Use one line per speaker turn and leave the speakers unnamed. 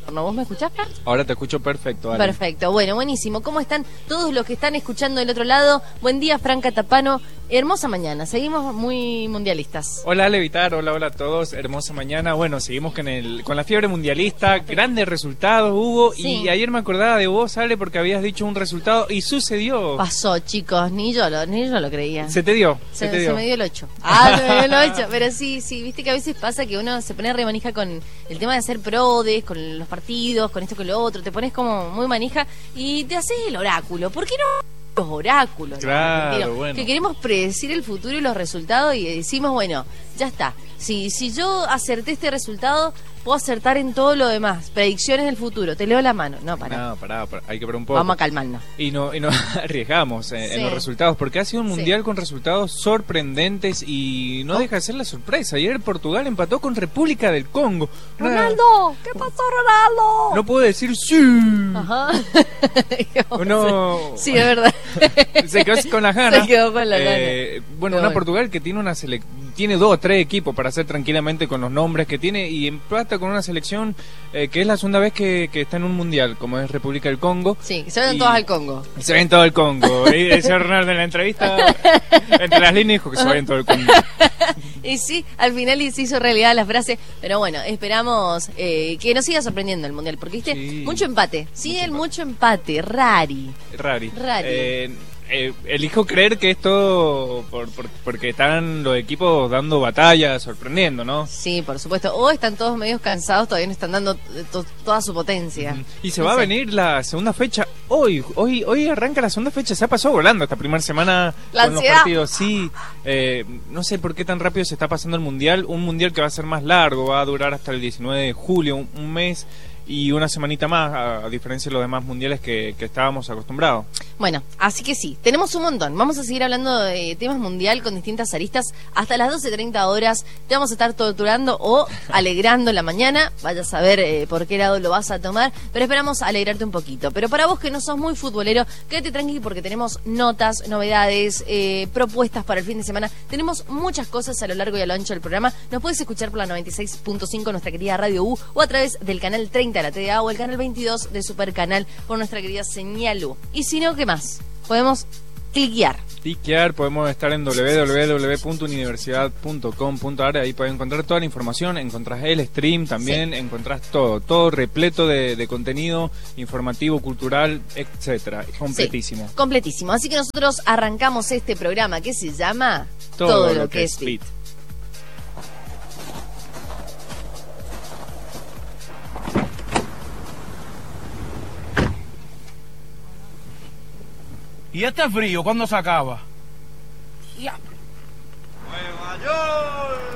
¿No? ¿Vos me escuchás, Fran?
Ahora te escucho perfecto, Ale.
Perfecto, bueno, buenísimo. ¿Cómo están todos los que están escuchando del otro lado? Buen día, Franca Tapano. Hermosa mañana, seguimos muy mundialistas.
Hola, Ale Vitar, hola a todos. Hermosa mañana. Bueno, seguimos con la fiebre mundialista. Grandes resultados hubo.
Sí.
Y ayer me acordaba de vos, Ale, porque habías dicho un resultado y sucedió.
Pasó, chicos, ni yo lo creía.
Se te dio.
Se me dio el 8. Se me dio el 8. Pero sí, viste que a veces pasa que uno se pone re manija con el tema de hacer prodes, con los partidos, con esto, con lo otro. Te pones como muy manija y te haces el oráculo. ¿Por qué no los oráculos?
Claro,
¿no?
bueno.
Que queremos predecir el futuro y los resultados y decimos, bueno, ya está. Si yo acerté este resultado, puedo acertar en todo lo demás. Predicciones del futuro. Te leo la mano. No, pará.
No, pará, hay que ver un poco.
Vamos a calmarnos.
Y no arriesgamos en
Sí.
los resultados, porque ha sido un mundial
Sí.
con resultados sorprendentes y no deja de ser la sorpresa. Ayer Portugal empató con República del Congo.
¡Ronaldo! ¿Qué pasó, Ronaldo?
No puedo decir sí.
Ajá.
No.
Sí, es verdad.
Se quedó con las ganas.
Se quedó con las ganas.
Bueno, una Portugal que tiene tiene 2 o 3 equipos para hacer tranquilamente con los nombres que tiene y empata con una selección que es la segunda vez que está en un mundial, como es República del Congo.
Sí, que se vayan todos al Congo.
Se ven todo el Congo. Y el señor Ronaldo en la entrevista, entre las líneas, dijo que se vayan todo el Congo.
Y sí, al final se hizo realidad la frase. Pero bueno, esperamos que nos siga sorprendiendo el mundial. Porque viste,
Sí.
mucho empate. Sí, mucho empate. Rari.
Rari.
Rari.
Elijo creer que es todo porque están los equipos dando batalla, sorprendiendo, ¿no?
Sí, por supuesto. O están todos medios cansados, todavía no están dando toda su potencia.
Y se
No
va a
sé.
venir la segunda fecha. Hoy arranca la segunda fecha. Se ha pasado volando esta primera semana
La
con los
ansiedad.
partidos. Sí, no sé por qué tan rápido se está pasando el mundial. Un mundial que va a ser más largo, va a durar hasta el 19 de julio, un mes y una semanita más, a diferencia de los demás mundiales que estábamos acostumbrados.
Bueno, así que sí, tenemos un montón. Vamos a seguir hablando de temas mundial con distintas aristas hasta las 12:30 horas. Te vamos a estar torturando o alegrando la mañana. Vaya a saber por qué lado lo vas a tomar, pero esperamos alegrarte un poquito. Pero para vos que no sos muy futbolero, quédate tranqui porque tenemos notas, novedades, propuestas para el fin de semana. Tenemos muchas cosas a lo largo y a lo ancho del programa. Nos puedes escuchar por la 96.5, nuestra querida Radio U, o a través del canal 30 de la TDA o el canal 22 de Supercanal por nuestra querida Señal U. Y si no, ¿qué más? Podemos cliquear.
Podemos estar en www.universidad.com.ar. Ahí pueden encontrar toda la información, encontrás el stream también, sí. Encontrás todo repleto de contenido informativo, cultural, etcétera, completísimo.
Sí, completísimo. Así que nosotros arrancamos este programa que se llama
Todo lo que es Beat.
¿Y este frío cuándo se acaba?
¡Nueva York!